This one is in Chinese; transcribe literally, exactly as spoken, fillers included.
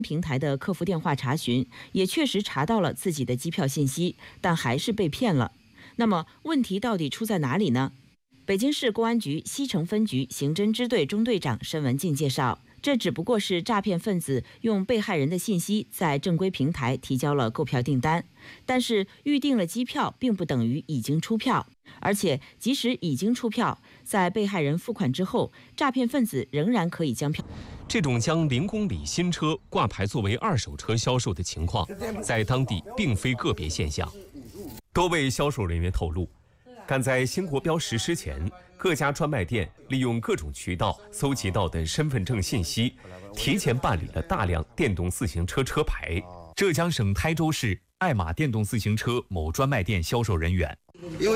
平台的客服电话查询，也确实查到了自己的机票信息，但还是被骗了。那么问题到底出在哪里呢？北京市公安局西城分局刑侦支队中队长申文静介绍，这只不过是诈骗分子用被害人的信息在正规平台提交了购票订单，但是预订了机票并不等于已经出票，而且即使已经出票，在被害人付款之后，诈骗分子仍然可以将票。 这种将零公里新车挂牌作为二手车销售的情况，在当地并非个别现象。多位销售人员透露，赶在新国标实施前，各家专卖店利用各种渠道搜集到的身份证信息，提前办理了大量电动自行车车牌。 浙江省台州市爱玛电动自行车某专卖店销售人员。